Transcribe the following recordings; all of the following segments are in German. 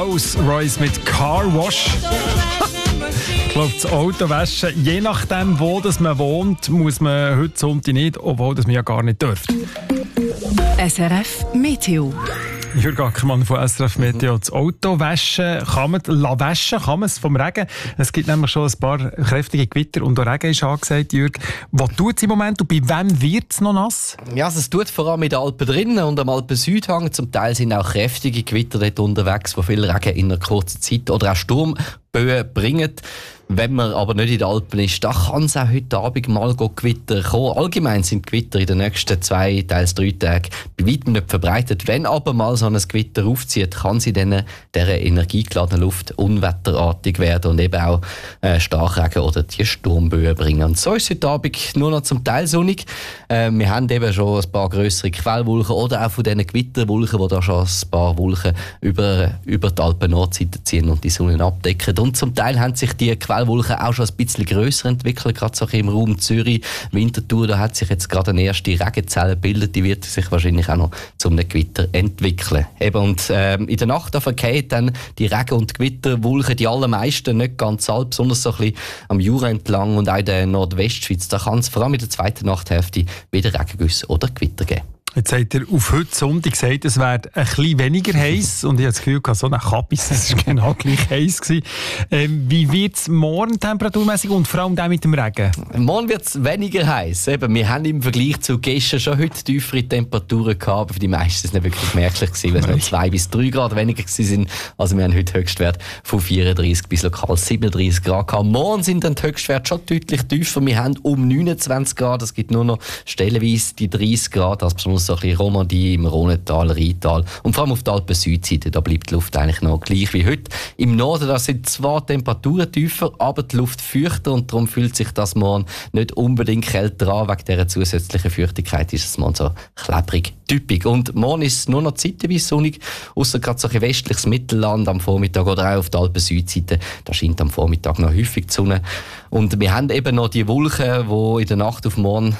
Rolls-Royce mit Car Wash. Ich glaube, das Auto waschen, je nachdem, wo das man wohnt, muss man heute Sonntag nicht, obwohl das man ja gar nicht dürfte. SRF Meteo. Jürg Ackermann von SRF Meteo. Das Auto waschen, kann man es vom Regen? Es gibt nämlich schon ein paar kräftige Gewitter und der Regen ist angesagt, Jürg. Was tut es im Moment und bei wem wird es noch nass? Ja, also es tut vor allem in den Alpen drinnen und am Alpen-Südhang. Zum Teil sind auch kräftige Gewitter dort unterwegs, die viel Regen in einer kurzen Zeit oder auch Sturmböen bringen. Wenn man aber nicht in den Alpen ist, da kann es auch heute Abend mal Gewitter kommen. Allgemein sind Gewitter in den nächsten 2, teils 3 Tagen bei weitem nicht verbreitet. Wenn aber mal so ein Gewitter aufzieht, kann sie dann dieser energiegeladenen Luft unwetterartig werden und eben auch Starkregen oder die Sturmböen bringen. Und so ist es heute Abend nur noch zum Teil sonnig. Wir haben eben schon ein paar grössere Quellwolken oder auch von diesen Gewitterwolken, die da schon ein paar Wolken über die Alpen-Nordseite ziehen und die Sonne abdecken. Und zum Teil haben sich die Quellwolken auch schon ein bisschen grösser entwickelt, gerade so im Raum Zürich, Winterthur, da hat sich jetzt gerade eine erste Regenzelle gebildet, die wird sich wahrscheinlich auch noch zu einem Gewitter entwickeln. Eben, und in der Nacht verkehrt dann die Regen- und Gewitterwolken, die allermeisten, nicht ganz alle, besonders so ein bisschen am Jura entlang und auch in der Nordwestschweiz, da kann es vor allem in der zweiten Nachthälfte wieder Regengüsse oder Gewitter geben. Jetzt hat er auf heute Sonntag gesagt, es wäre ein bisschen weniger heiß und ich habe das Gefühl, so eine Kappis, das war genau gleich heiß gewesen. Wie wird es morgen temperaturmäßig und vor allem auch mit dem Regen? Morgen wird es weniger heiß. Eben, wir haben im Vergleich zu gestern schon heute tiefere Temperaturen gehabt, aber für die meisten ist es nicht wirklich merklich gewesen, weil es noch 2 bis 3 Grad weniger waren. Also wir haben heute Höchstwert von 34 bis lokal 37 Grad gehabt. Morgen sind dann die Höchstwerte schon deutlich tiefer. Wir haben um 29 Grad. Es gibt nur noch stellenweise die 30 Grad, also besonders so ein bisschen Romandie, im Rhonental, Rheintal und vor allem auf der Alpen-Südseite, da bleibt die Luft eigentlich noch gleich wie heute. Im Norden, da sind zwar Temperaturen tiefer, aber die Luft feuchter und darum fühlt sich das morgen nicht unbedingt kälter an. Wegen dieser zusätzlichen Feuchtigkeit ist es morgen so klebrig typisch. Und morgen ist es nur noch zeitweise sonnig, ausser gerade so ein westliches Mittelland am Vormittag oder auch auf der Alpen-Südseite, da scheint am Vormittag noch häufig die Sonne. Und wir haben eben noch die Wolken, die in der Nacht auf morgen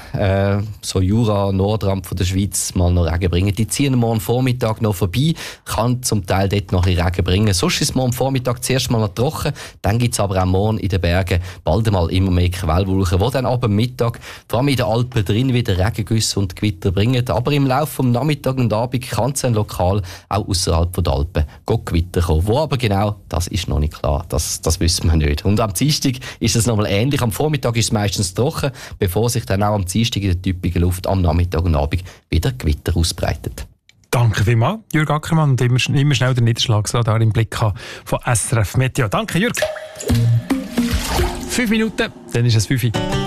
so Jura, Nordrand von der Schweiz mal noch Regen bringen. Die ziehen morgen Vormittag noch vorbei, kann zum Teil dort noch ein bisschen Regen bringen. Sonst ist es morgen Vormittag zuerst mal noch trocken, dann gibt es aber auch morgen in den Bergen bald einmal immer mehr Quellwolken, die dann ab dem Mittag, vor allem in den Alpen drin, wieder Regengüsse und Gewitter bringen. Aber im Laufe des Nachmittags und Abend kann es dann lokal auch außerhalb der Alpen Gewitter kommen. Wo aber genau, das ist noch nicht klar. Das wissen wir nicht. Und am Dienstag ist es nochmal ähnlich. Am Vormittag ist es meistens trocken, bevor sich dann auch am Dienstag in der typischen Luft am Nachmittag und Abend wieder Gewitter ausbreitet. Danke vielmals, Jürg Ackermann, und immer schnell den Niederschlagsradar im Blick haben von SRF Meteo. Danke, Jürg. 5 Minuten, dann ist es 5 Uhr.